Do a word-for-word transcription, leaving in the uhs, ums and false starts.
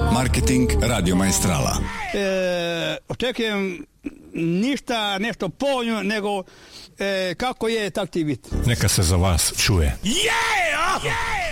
Marketing Radio Maestrala. E, očekujem ništa nešto povoljno, nego e, kako je, tak ti biti. Neka se za vas čuje. Yeah! Yeah!